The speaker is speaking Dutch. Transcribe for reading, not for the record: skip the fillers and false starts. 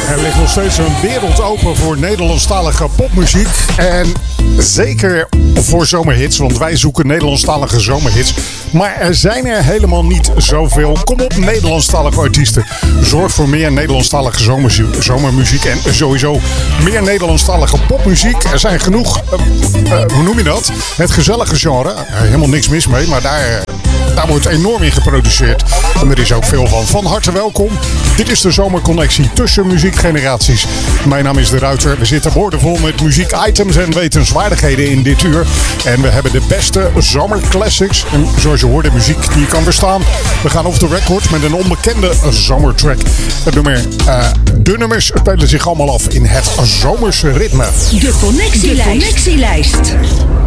Er ligt nog steeds een wereld open voor Nederlandstalige popmuziek. En zeker voor zomerhits, want wij zoeken Nederlandstalige zomerhits. Maar er zijn er helemaal niet zoveel. Kom op, Nederlandstalige artiesten. Zorg voor meer Nederlandstalige zomermuziek. En sowieso meer Nederlandstalige popmuziek. Er zijn genoeg, hoe noem je dat? Het gezellige genre. Helemaal niks mis mee, maar daar wordt enorm in geproduceerd. En er is ook veel van. Van harte welkom. Dit is de zomerconnectie tussen muziekgeneraties. Mijn naam is De Ruiter. We zitten boordevol met muziekitems en wetenswaardigheden in dit uur. En we hebben de beste zomerclassics. En zoals je hoort, muziek die je kan verstaan. We gaan off the record met een onbekende zomertrack. De nummers spelen zich allemaal af in het zomerse ritme. De connectielijst.